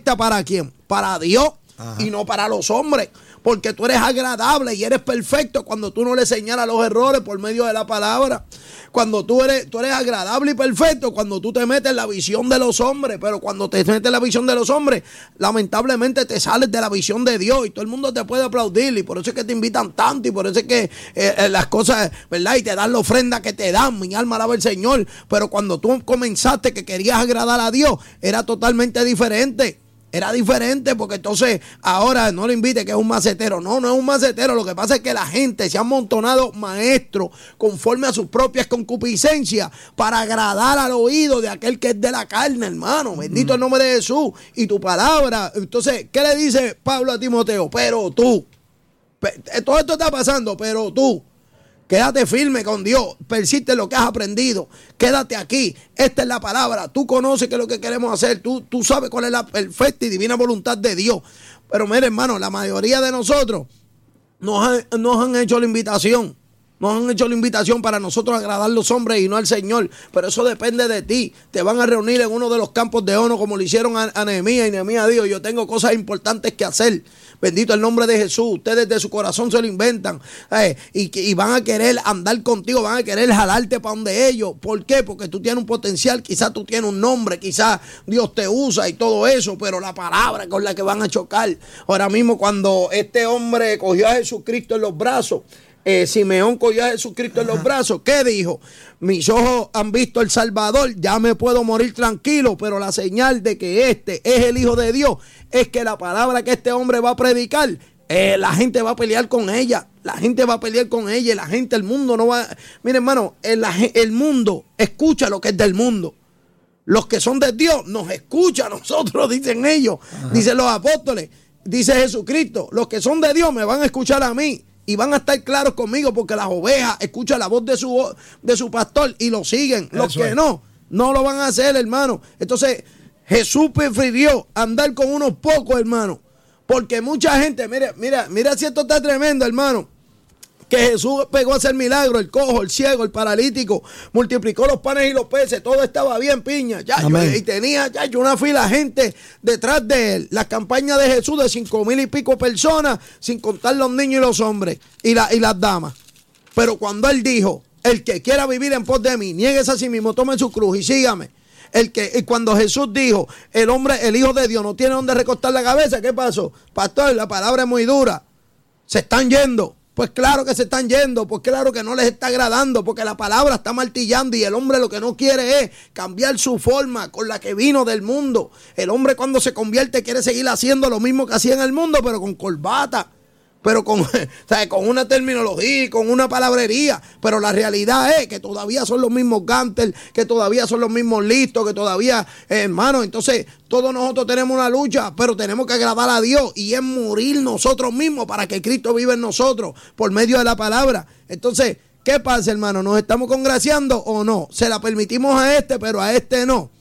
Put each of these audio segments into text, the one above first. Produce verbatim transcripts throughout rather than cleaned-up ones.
perfecta ¿para quién? Para Dios. Ajá. Y no para los hombres. Porque tú eres agradable y eres perfecto cuando tú no le señalas los errores por medio de la palabra. Cuando tú eres, tú eres agradable y perfecto cuando tú te metes en la visión de los hombres. Pero cuando te metes en la visión de los hombres, lamentablemente te sales de la visión de Dios y todo el mundo te puede aplaudir. Y por eso es que te invitan tanto y por eso es que eh, las cosas, ¿verdad? Y te dan la ofrenda que te dan. Mi alma alaba al Señor. Pero cuando tú comenzaste que querías agradar a Dios, era totalmente diferente. Era diferente porque entonces ahora no le invite que es un macetero. No, no es un macetero. Lo que pasa es que la gente se ha amontonado maestros conforme a sus propias concupiscencias para agradar al oído de aquel que es de la carne, hermano. Bendito mm. el nombre de Jesús. Y tu palabra. Entonces, ¿qué le dice Pablo a Timoteo? Pero tú. Todo esto está pasando, pero tú. Quédate firme con Dios, persiste en lo que has aprendido, quédate aquí, esta es la palabra, tú conoces qué es lo que queremos hacer, tú, tú sabes cuál es la perfecta y divina voluntad de Dios. Pero mire, hermano, la mayoría de nosotros nos han, nos han hecho la invitación, nos han hecho la invitación para nosotros agradar a los hombres y no al Señor, pero eso depende de ti. Te van a reunir en uno de los campos de Ono como lo hicieron a, a Nehemías, y Nehemías dijo, yo tengo cosas importantes que hacer. Bendito el nombre de Jesús. Ustedes de su corazón se lo inventan eh, y, y van a querer andar contigo, van a querer jalarte para donde ellos. ¿Por qué? Porque tú tienes un potencial, quizás tú tienes un nombre, quizás Dios te usa y todo eso, pero la palabra con la que van a chocar. Ahora mismo cuando este hombre cogió a Jesucristo en los brazos, Eh, Simeón cogió a Jesucristo en los brazos, ¿qué dijo? Mis ojos han visto el Salvador, ya me puedo morir tranquilo, pero la señal de que este es el Hijo de Dios es que la palabra que este hombre va a predicar, eh, la gente va a pelear con ella, la gente va a pelear con ella, y la gente, el mundo no va, mire hermano, el, el mundo escucha lo que es del mundo. Los que son de Dios nos escuchan a nosotros, dicen ellos, Ajá. dicen los apóstoles, dice Jesucristo, los que son de Dios me van a escuchar a mí. Y van a estar claros conmigo porque las ovejas escuchan la voz de su, de su pastor y lo siguen. Eso Los que es. no, no lo van a hacer, hermano. Entonces, Jesús prefirió andar con unos pocos, hermano. Porque mucha gente, mira, mira, mira si esto está tremendo, hermano. Que Jesús pegó a hacer milagros, el cojo, el ciego, el paralítico, multiplicó los panes y los peces, todo estaba bien, piña. Ya, yo, y tenía ya yo una fila de gente detrás de él. La campaña de Jesús de cinco mil y pico personas, sin contar los niños y los hombres y, la, y las damas. Pero cuando él dijo, el que quiera vivir en pos de mí, niéguese a sí mismo, tome su cruz y sígame. El que, y cuando Jesús dijo, el hombre, el Hijo de Dios no tiene donde recostar la cabeza, ¿qué pasó? Pastor, la palabra es muy dura. Se están yendo. Pues claro que se están yendo, pues claro que no les está agradando, porque la palabra está martillando y el hombre lo que no quiere es cambiar su forma con la que vino del mundo. El hombre cuando se convierte quiere seguir haciendo lo mismo que hacía en el mundo, pero con corbata, pero con, ¿sabes? Con una terminología, con una palabrería. Pero la realidad es que todavía son los mismos gánter, que todavía son los mismos listos, que todavía, eh, hermano, entonces todos nosotros tenemos una lucha, pero tenemos que agradar a Dios y es morir nosotros mismos para que Cristo viva en nosotros por medio de la palabra. Entonces, ¿qué pasa, hermano? ¿Nos estamos congraciando o no? Se la permitimos a este, pero a este no.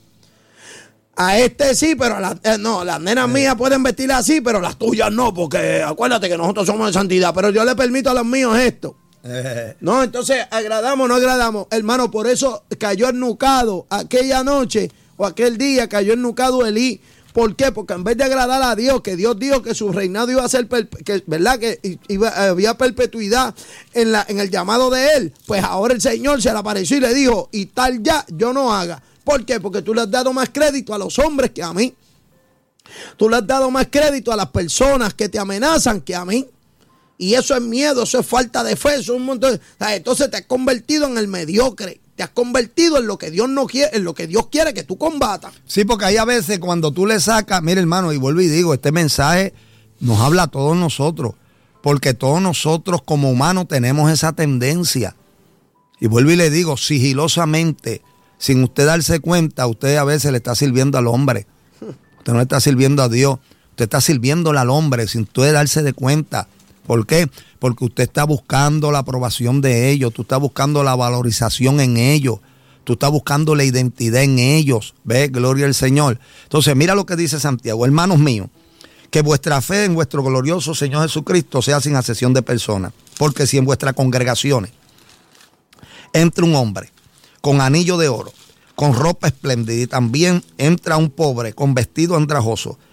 A este sí, pero a las, eh, no, las nenas sí. mías pueden vestir así, pero las tuyas no, porque acuérdate que nosotros somos de santidad, pero yo le permito a los míos esto. Eh. No, entonces, agradamos o no agradamos. Hermano, por eso cayó ennucado aquella noche o aquel día, cayó ennucado Elí. ¿Por qué? Porque en vez de agradar a Dios, que Dios dijo que su reinado iba a ser, que, ¿verdad? Que iba, había perpetuidad en, la, en el llamado de él, pues ahora el Señor se le apareció y le dijo, y tal ya, yo no haga. ¿Por qué? Porque tú le has dado más crédito a los hombres que a mí. Tú le has dado más crédito a las personas que te amenazan que a mí. Y eso es miedo, eso es falta de fe, eso es un montón. Entonces te has convertido en el mediocre. Te has convertido en lo que Dios no quiere, en lo que Dios quiere que tú combatas. Sí, porque hay a veces cuando tú le sacas, mire hermano, y vuelvo y digo, este mensaje nos habla a todos nosotros. Porque todos nosotros como humanos tenemos esa tendencia. Y vuelvo y le digo, sigilosamente, sin usted darse cuenta, usted a veces le está sirviendo al hombre. Usted no le está sirviendo a Dios. Usted está sirviéndole al hombre sin usted darse de cuenta. ¿Por qué? Porque usted está buscando la aprobación de ellos. Tú estás buscando la valorización en ellos. Tú estás buscando la identidad en ellos. ¿Ve? Gloria al Señor. Entonces, mira lo que dice Santiago. Hermanos míos, que vuestra fe en vuestro glorioso Señor Jesucristo sea sin asesión de personas. Porque si en vuestras congregaciones entra un hombre con anillo de oro, con ropa espléndida, y también entra un pobre con vestido andrajoso,